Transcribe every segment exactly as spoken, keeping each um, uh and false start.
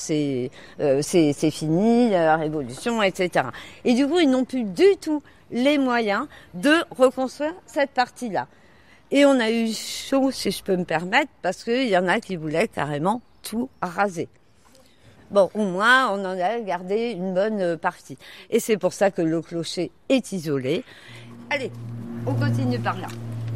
C'est, euh, c'est, c'est fini, la révolution, et cetera. Et du coup, ils n'ont plus du tout les moyens de reconstruire cette partie-là. Et on a eu chaud, si je peux me permettre, parce qu'il y en a qui voulaient carrément tout raser. Bon, au moins, on en a gardé une bonne partie. Et c'est pour ça que le clocher est isolé. Allez, on continue par là.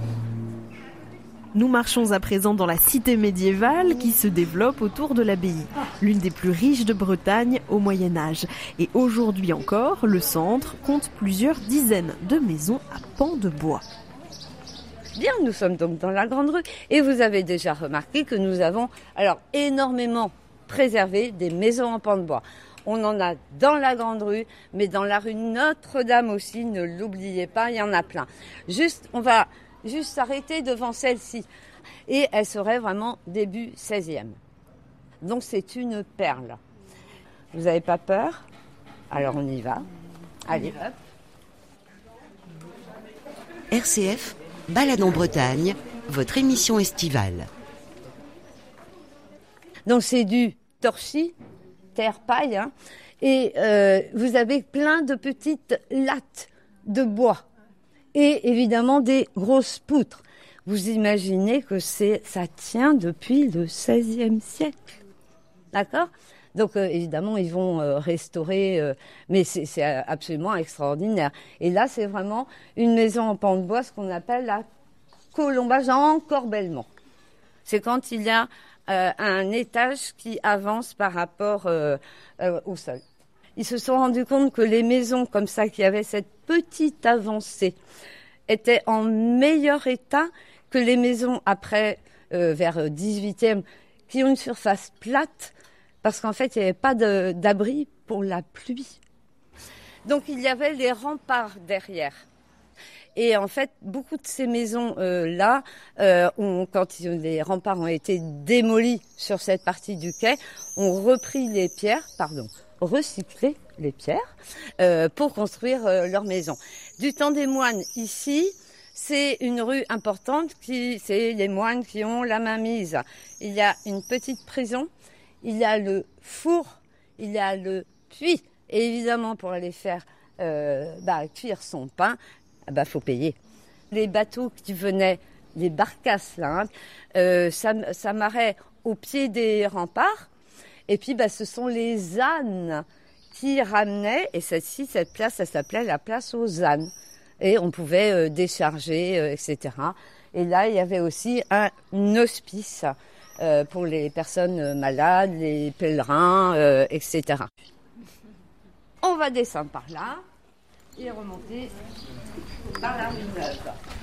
Nous marchons à présent dans la cité médiévale qui se développe autour de l'abbaye, l'une des plus riches de Bretagne au Moyen-Âge. Et aujourd'hui encore, le centre compte plusieurs dizaines de maisons à pans de bois. Bien, nous sommes donc dans la grande rue et vous avez déjà remarqué que nous avons alors énormément préservé des maisons en pans de bois. On en a dans la grande rue, mais dans la rue Notre-Dame aussi, ne l'oubliez pas, il y en a plein. Juste, on va juste s'arrêter devant celle-ci et elle serait vraiment début seizième. Donc c'est une perle. Vous n'avez pas peur? Alors on y va. Allez hop. R C F, Balade en Bretagne, votre émission estivale. Donc c'est du torchis, terre-paille, hein, et euh, vous avez plein de petites lattes de bois et évidemment des grosses poutres. Vous imaginez que c'est, ça tient depuis le seizième siècle, d'accord? Donc euh, évidemment ils vont euh, restaurer, euh, mais c'est, c'est absolument extraordinaire. Et là c'est vraiment une maison en pan de bois, ce qu'on appelle la colombage en corbellement. C'est quand il y a euh, un étage qui avance par rapport euh, euh, au sol. Ils se sont rendus compte que les maisons comme ça, qui avaient cette petite avancée, étaient en meilleur état que les maisons après, euh, vers dix-huitième, qui ont une surface plate, parce qu'en fait, il n'y avait pas de, d'abri pour la pluie. Donc, il y avait les remparts derrière. Et en fait, beaucoup de ces maisons-là, euh, ont, quand les remparts ont été démolis sur cette partie du quai, ont repris les pierres, pardon, recyclé les pierres euh, pour construire euh, leurs maisons. Du temps des moines, ici, c'est une rue importante, qui, c'est les moines qui ont la main mise. Il y a une petite prison, il y a le four, il y a le puits. Et évidemment, pour aller faire euh, bah, cuire son pain, ah bah, faut payer. Les bateaux qui venaient, les barcasses, là, hein, euh, ça, ça marrait au pied des remparts. Et puis, bah, ce sont les ânes qui ramenaient. Et celle-ci, cette place, ça s'appelait la place aux ânes. Et on pouvait euh, décharger, euh, et cetera. Et là, il y avait aussi un hospice euh, pour les personnes malades, les pèlerins, euh, et cetera. On va descendre par là et remonter par la rue Neuve.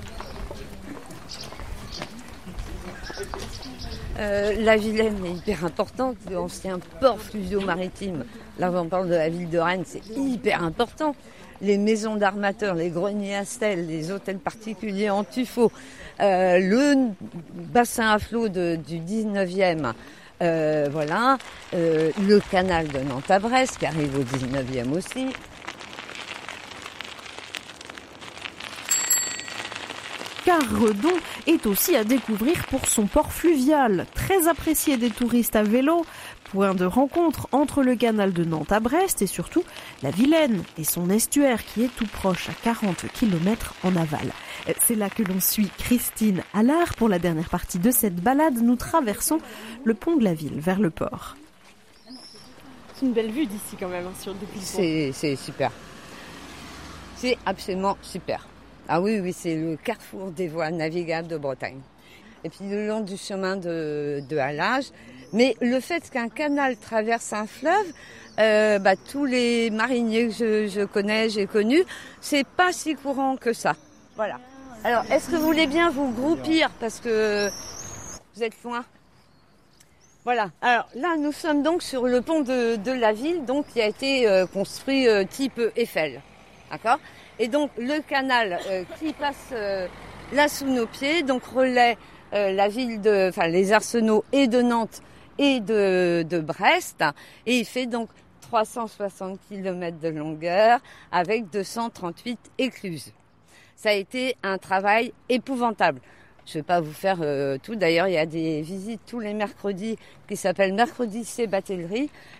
Euh, la Vilaine est hyper importante, l'ancien port fluvio-maritime. Là, on parle de la ville de Rennes, c'est hyper important. Les maisons d'armateurs, les greniers à stèles, les hôtels particuliers en tuffeau, euh, le bassin à flot de, du dix-neuvième, euh, voilà, euh, le canal de Nantes à Brest qui arrive au dix-neuvième aussi. Car Redon est aussi à découvrir pour son port fluvial, très apprécié des touristes à vélo, point de rencontre entre le canal de Nantes à Brest et surtout la Vilaine et son estuaire qui est tout proche à quarante kilomètres en aval. C'est là que l'on suit Christine Allard pour la dernière partie de cette balade. Nous traversons le pont de la ville vers le port. C'est une belle vue d'ici quand même, hein, sur depuis le pont. C'est, c'est super. C'est absolument super. Ah oui, oui, c'est le carrefour des voies navigables de Bretagne. Et puis le long du chemin de, de halage. Mais le fait qu'un canal traverse un fleuve, euh, bah, tous les mariniers que je, je connais, j'ai connus, c'est pas si courant que ça. Voilà. Alors, est-ce que vous voulez bien vous groupir parce que vous êtes loin? Voilà. Alors là, nous sommes donc sur le pont de, de la ville, donc qui a été euh, construit euh, type Eiffel. D'accord? Et donc le canal euh, qui passe euh, là sous nos pieds, donc relaie euh, la ville de, enfin les arsenaux et de Nantes et de, de Brest, et il fait donc trois cent soixante kilomètres de longueur avec deux cent trente-huit écluses. Ça a été un travail épouvantable. Je ne vais pas vous faire euh, tout. D'ailleurs, il y a des visites tous les mercredis qui s'appellent Mercredi c'est Batellerie.